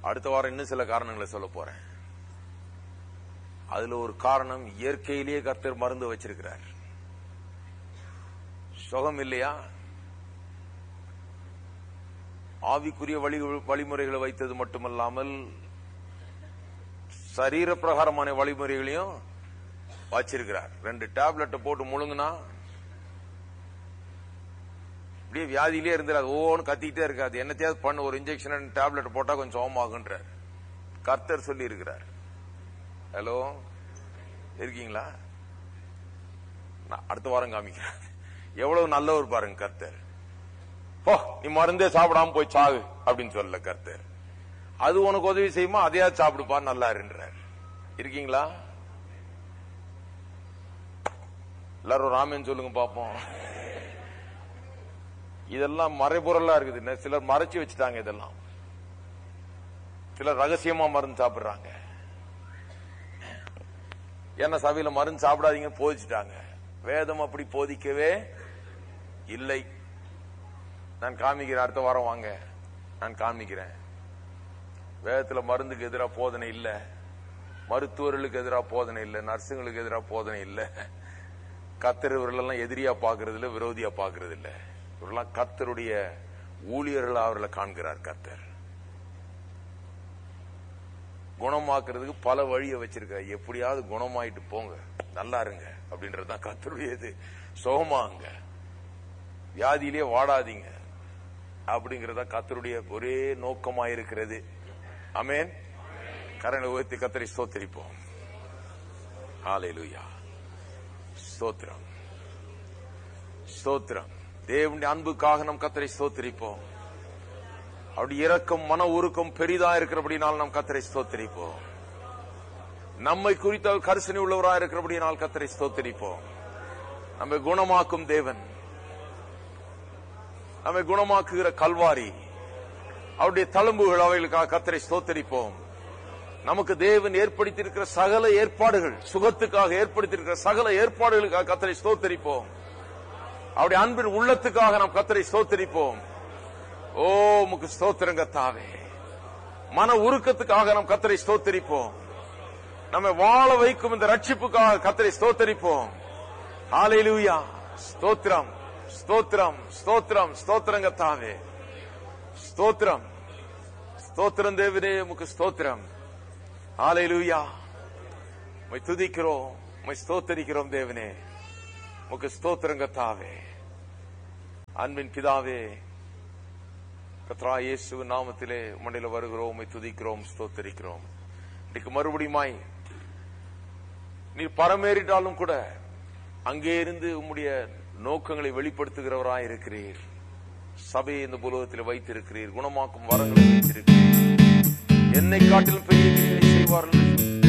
அடுத்த வாரம் இன்னும் சில காரணங்களை சொல்ல போறேன். அதுல ஒரு காரணம், இயற்கையிலேயே கர்த்தர் மருந்து வச்சிருக்கிறார். சுகம் இல்லையா? ஆவிக்குரிய வழிமுறைகளை வைத்தது மட்டுமல்லாமல் சரீர பிரகாரமான வழிமுறைகளையும் வச்சிருக்கிறார். 2 டேப்லெட்டை போட்டு முழுங்கினா அப்படியே வியாதியிலே இருந்துடாது, ஓன்னு கத்திக்கிட்டே இருக்காது. என்னத்தையாவது பண்ண ஒரு இன்ஜெக்ஷன் டேப்லெட் போட்டா கொஞ்சம் சோகமாகுன்றார். கர்த்தர் சொல்லி இருக்கிறார். ஹலோ, இருக்கீங்களா? அடுத்த வாரம் காமிக்கிறேன். எவ்வளவு நல்லவர் பாருங்க கர்த்தர். போ, நீ மருந்தே சாப்பிடாம போய் சாகு அப்படின்னு சொல்ல கர்த்தர். அது உனக்கு உதவி செய்யுமா, அதையாவது சாப்பிடுப்பா, நல்லா இருன்றார். இருக்கீங்களா? எல்லாரும் ராமன் சொல்லுங்க பாப்போம். இதெல்லாம் மறைபொருளா இருக்குது. சிலர் மறைச்சு வச்சுட்டாங்க. இதெல்லாம் சிலர் ரகசியமா மருந்து சாப்பிடுறாங்க. என்ன சபையில மருந்து சாப்பிடாதீங்க போதிச்சுட்டாங்க. வேதம் அப்படி போதிக்கவே இல்லை. நான் காமிக்கிறேன், அடுத்த வாரம் வாங்க, நான் காமிக்கிறேன். வேதத்துல மருந்துக்கு எதிராக போதனை இல்ல, மருத்துவர்களுக்கு எதிராக போதனை இல்ல, நர்ஸுங்களுக்கு எதிராக போதனை இல்ல. கர்த்தர் இவர்களெல்லாம் எதிரியா பாக்குறது இல்ல, விரோதியா பாக்குறது இல்ல. இவரெல்லாம் கர்த்தருடைய ஊழியர்கள் அவர்களை காண்கிறார். கர்த்தர் குணமாக்குறதுக்கு பல வழியை வச்சிருக்காரு. எப்படியாவது குணமாயிட்டு போங்க, நல்லா இருங்க அப்படின்றதுதான் கர்த்தருடையது. சுகமாங்க, வியாதியிலே வாடாதீங்க அப்படிங்கறதா கர்த்தருடைய ஒரே நோக்கமாயிருக்கிறது. ஆமென். கரங்களை உயர்த்தி கர்த்தரை ஸ்தோத்திரிப்போம். ஹல்லேலூயா. ஸ்தோத்திரம், ஸ்தோத்திரம். தேவனுடைய அன்புக்காக நம் கர்த்தரை ஸ்தோத்திரிப்போம். அவருடைய இரக்கம் மன உருக்கம் பெரிதா இருக்கிறபடினால் நாம் கர்த்தரை ஸ்தோத்திரிப்போம். நம்மை குறித்த கரிசனை உள்ளவராக இருக்கிறபடினால் கர்த்தரை ஸ்தோத்திரிப்போம். நம்மை குணமாக்கும் தேவன், நம்மை குணமாக்குகிற கல்வாரி, அவருடைய தழும்புகள், அவைகளுக்காக கர்த்தரை ஸ்தோத்திரிப்போம். நமக்கு தேவன் ஏற்படுத்தியிருக்கிற சகல ஏற்பாடுகள், சுகத்துக்காக ஏற்படுத்தியிருக்கிற சகல ஏற்பாடுகளுக்காக கர்த்தரை ஸ்தோத்திரிப்போம். அவருடைய அன்பின் உள்ளத்துக்காக நாம் கர்த்தரை ஸ்தோத்திரிப்போம். ஓ உமக்கு ஸ்தோத்திரம் கர்த்தாவே. மன உருக்கத்துக்காக நாம் கர்த்தரை ஸ்தோத்திரிப்போம். நம்மை வாழ வைக்கும் இந்த ரட்சிப்புக்காக கர்த்தரை ஸ்தோத்திரிப்போம். ஹல்லேலூயா. ஸ்தோத்திரம், ஸ்தோத்திரம், ஸ்தோத்திரம், ஸ்தோத்திரம் கர்த்தாவே. ஸ்தோத்திரம், ஸ்தோத்திரம் தேவனே, உமக்கு ஸ்தோத்திரம். ஹல்லேலூயா. உம்மை துதிக்கிறோம், உம்மை ஸ்தோத்திரிக்கிறோம் தேவனே, உமக்கு ஸ்தோத்திரம் கர்த்தாவே. அன்பின் பிதாவே, கர்த்தராகிய இயேசுவின் நாமத்திலே உம்மிடத்திலே வருகிறோம், உம்மை துதிக்கிறோம், ஸ்தோத்திரிக்கிறோம். இன்னைக்கு மறுபடியுமாய் நீர் பரமேறிட்டாலும் கூட அங்கே இருந்து உம்முடைய நோக்கங்களை வெளிப்படுத்துகிறவராய் இருக்கிறீர். சபையை இந்த புலகத்தில் வைத்திருக்கிறீர், குணமாக்கும் வரங்களை வைத்திருக்கிறீர். என்னை காட்டிலும் பெரிய செய்வார்கள்.